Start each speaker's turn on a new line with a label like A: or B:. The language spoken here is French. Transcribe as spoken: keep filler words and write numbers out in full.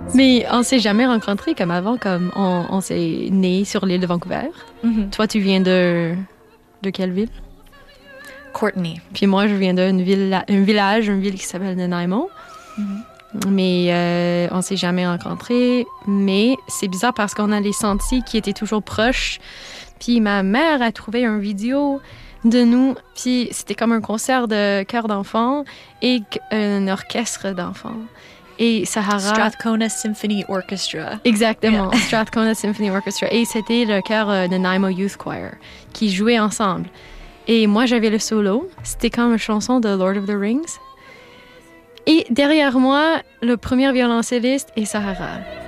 A: Mais on s'est jamais rencontrés comme avant, comme on, on s'est nés sur l'île de Vancouver.
B: Mm-hmm.
A: Toi, tu viens de... de quelle ville?
B: Courtney.
A: Puis moi, je viens d'un villa... un village, une ville qui s'appelle Nanaimo.
B: Mm-hmm.
A: Mais euh, on s'est jamais rencontrés. Mais c'est bizarre parce qu'on a les sentis qui étaient toujours proches. Puis ma mère a trouvé une vidéo de nous. Puis c'était comme un concert de chœur d'enfants et un orchestre d'enfants. Et Sahara...
B: Strathcona Symphony Orchestra.
A: Exactement,
B: Yeah.
A: Strathcona Symphony Orchestra. Et c'était le chœur euh, de Nanaimo Youth Choir qui jouait ensemble. Et moi, j'avais le solo. C'était comme une chanson de Lord of the Rings. Et derrière moi, le premier violoncelliste est Sahara.